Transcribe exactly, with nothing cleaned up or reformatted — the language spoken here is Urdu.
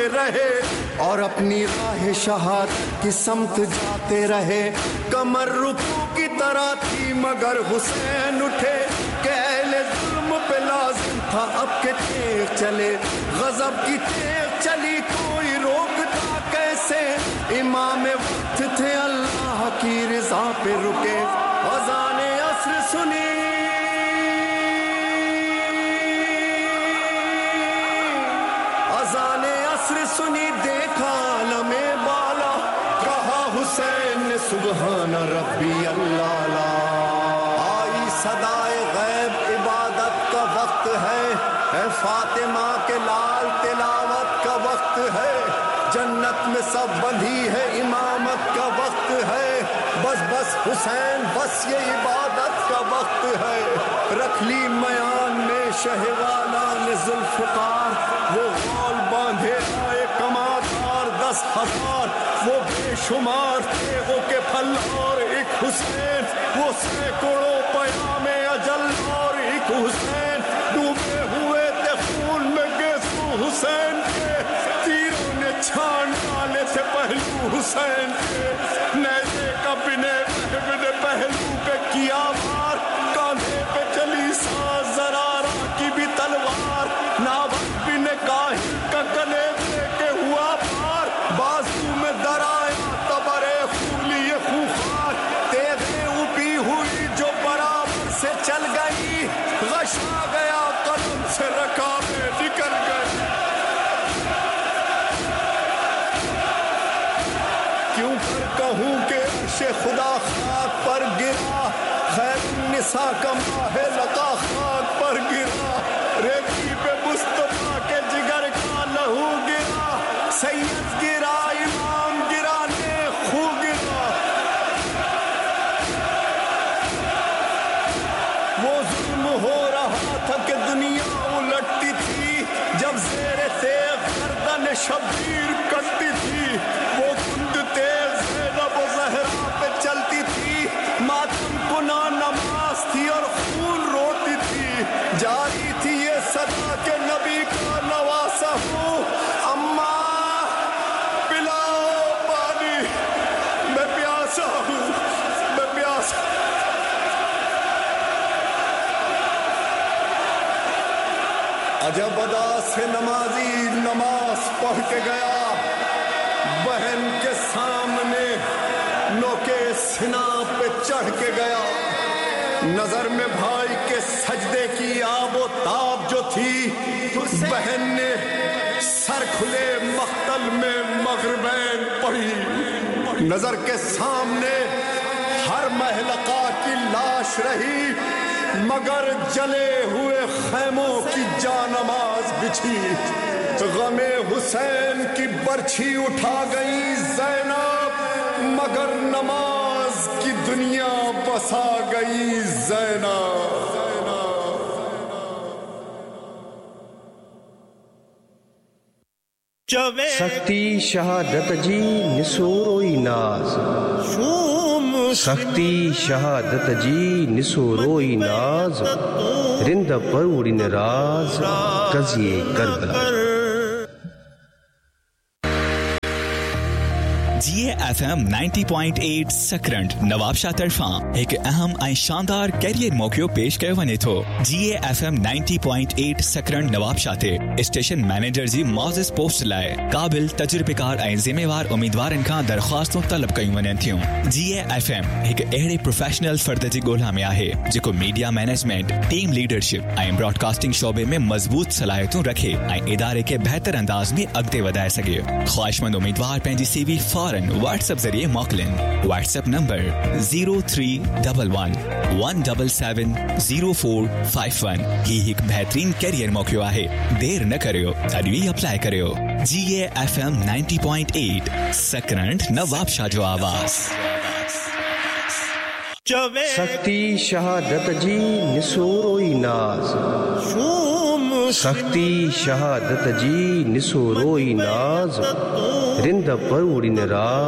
آتے رہے اور اپنی راہ شہادت کی سمت جاتے رہے. کمر رکوع کی طرح تھی مگر حسین اٹھے کہ اہل ظلم پہ لازم تھا اب کے تیغ چلے. غضب کی تیغ چلی کوئی روکتا کیسے, امام وقت تھے اللہ کی رضا پہ رکے. اذان عصر سنی اذان عصر سنی دیکھا عالم بالا, کہا حسین نے سبحان ربی اللہ لا. آئی صدائے غیب عبادت کا وقت ہے, اے فاطمہ کے لال تلاوت کا وقت ہے. جنت میں سب بندھی ہے امامت کا وقت ہے. بس بس حسین بس یہ عبادت کا وقت ہے. رکھ لی میان میں شہوالا نے ذوالفقار, وہ غول باندھے آئے کمادار دس ہزار. وہ بے شمار تیغوں کے پھل اور ایک حسین, وہ سینکڑوں پیام اجل اور ایک حسین. ڈوبے ہوئے تھے خون میں گیسو حسین کے, تیروں نے چھان ڈالے تھے پہلو حسین کے. نیزے کا بنے بنے پہلو پہ کیا وار, کاندھے پہ چلی ساز زرارہ کی بھی تلوار. ناوک بن کاہل کا گلے دے کے ہوا پار, بازو میں درایا تبرے خولی خوخار. تیغیں اپی ہوئی جو برابر سے چل گئی, غشا گیا قدم سے رکابیں نکل گئی. کیوں کر کہوں کہ عرش خدا خاک پر گرا, خیر النساء کا ماہ لقا خاک پر گرا. ریتی پہ مصطفیٰ کے جگر کا لہو گرا, سید گرا امام گرا نے خو گرا. وہ ظلم ہو رہا تھا کہ دنیا الٹتی تھی, جب زیر تیغ گردن شبیر کٹتی تھی. وہ کند تیغ زینب و زہرا پہ چلتی تھی, ماتم کنا نماز تھی اور خون روتی تھی. جاری تھی یہ صدا کہ نبی کا نواسا ہوں, اماں پلاؤ پانی, میں پیاسا ہوں, میں پیاسا. عجب ادا سے نمازی نماز پڑھ کے گیا, بہن کے سامنے نوکے سنا پہ چڑھ کے گیا. نظر میں بھائی کے سجدے کی آب و تاب جو تھی, بہن نے سر کھلے مقتل میں مغربین پڑھی. نظر کے سامنے ہر محلقہ کی لاش رہی, مگر جلے ہوئے خیموں کی جانماز بچھی. غم حسین کی برچھی اٹھا گئی زینب, مگر نماز کی دنیا بسا گئی زینب. سختی شہادت جی نسوروئی ناز, سختی شہادت جی نسوروئی ناز, رند پروڑن راز قضیے کربلا. جی A F M ninety point eight سکرنٹ Nawabshah طرفاں ایک اہم ऐं शानदार कैरियर मौक़ियो पेश कयो वञे थो. जी A F M ninety point eight सकरंट Nawabshah ते स्टेशन मैनेजर जी मौज़िज़ पोस्ट लाइ क़ाबिल तजुर्बेकार ऐं ज़िम्मेवार उम्मीदवारनि खां दरख़्वास्तूं तलब कयूं वञनि थियूं. जी ए एफ एम हिकु अहिड़े प्रोफेशनल फ़र्द जी ॻोल्हा में आहे जेको मीडिया मैनेजमेंट, टीम लीडरशिप ऐं ब्रॉडकास्टिंग शोबे में मज़बूत सलाहियतूं रखे ऐं इदारे खे बहितर अंदाज में अॻिते वधाए सघे. ख़्वाहिशमंद उम्मीदवार पंहिंजी सीवी फौरन व्हाट्सएप ज़रिए मोकिलिन. WhatsApp number zero three one one one seven seven zero four five one. ही हिकु बहितरीन कैरियर मौक़ियो आहे. देर न करियो, अॼु ई अप्लाई करियो. जी A F M ninety point eight सकरंट Nawabshah जो आवाज़. सख्ती शहादत जी निसोरोई नाज, सख्ती शहादत जी निसोरोई नाज, रिंद पर उड़िन राज.